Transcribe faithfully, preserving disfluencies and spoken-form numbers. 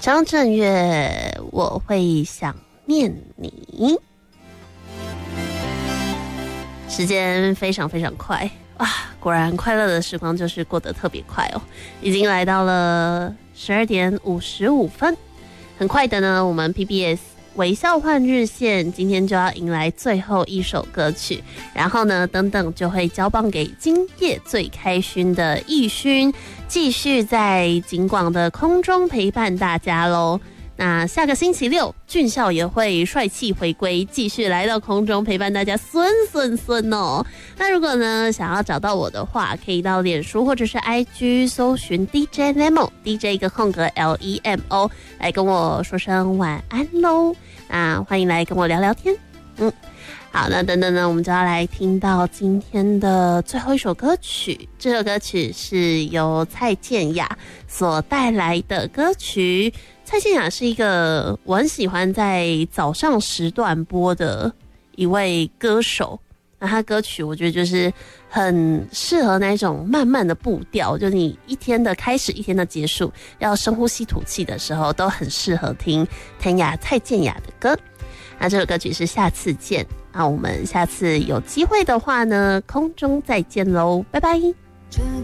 张震岳，我会想念你。时间非常非常快哇，果然快乐的时光就是过得特别快哦，已经来到了十二点五十五分。很快的呢，我们 P B S 微笑换日线今天就要迎来最后一首歌曲，然后呢等等就会交棒给今夜最开勋的奕勋，继续在警广的空中陪伴大家咯。那下个星期六俊孝也会帅气回归，继续来到空中陪伴大家孙孙孙哦。那如果呢想要找到我的话，可以到脸书或者是 I G 搜寻 D J Lemo D J 一个空格 L E M O 来跟我说声晚安咯。那欢迎来跟我聊聊天。嗯，好，那等等呢，我们就要来听到今天的最后一首歌曲。这首歌曲是由蔡健雅所带来的歌曲。蔡健雅是一个我很喜欢在早上时段播的一位歌手，那他歌曲我觉得就是很适合那种慢慢的步调，就你一天的开始一天的结束要深呼吸吐气的时候都很适合听天雅蔡健雅的歌。那这首歌曲是下次见，那我们下次有机会的话呢空中再见咯，拜拜。